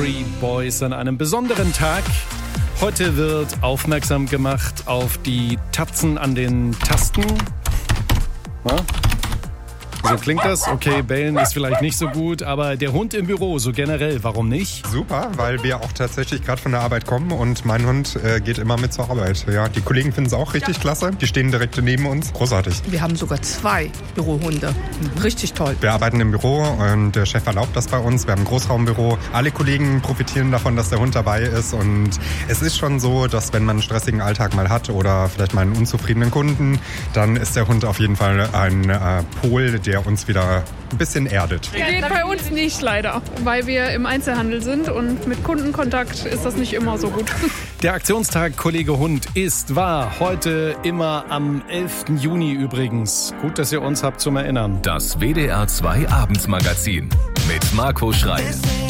Backstreet Boys an einem besonderen Tag. Heute wird aufmerksam gemacht auf die Tatzen an den Tasten. Na? So klingt das. Okay, bellen ist vielleicht nicht so gut, aber der Hund im Büro, so generell, warum nicht? Super, weil wir auch tatsächlich gerade von der Arbeit kommen und mein Hund geht immer mit zur Arbeit. Ja, die Kollegen finden es auch richtig klasse. Die stehen direkt neben uns. Großartig. Wir haben sogar 2 Bürohunde. Richtig toll. Wir arbeiten im Büro und der Chef erlaubt das bei uns. Wir haben ein Großraumbüro. Alle Kollegen profitieren davon, dass der Hund dabei ist. Und es ist schon so, dass wenn man einen stressigen Alltag mal hat oder vielleicht mal einen unzufriedenen Kunden, dann ist der Hund auf jeden Fall ein Pol, der uns wieder ein bisschen erdet. Geht bei uns nicht leider, weil wir im Einzelhandel sind und mit Kundenkontakt ist das nicht immer so gut. Der Aktionstag Kollege Hund war heute immer am 11. Juni übrigens. Gut, dass ihr uns habt zum Erinnern. Das WDR 2 Abendsmagazin mit Marco Schreil.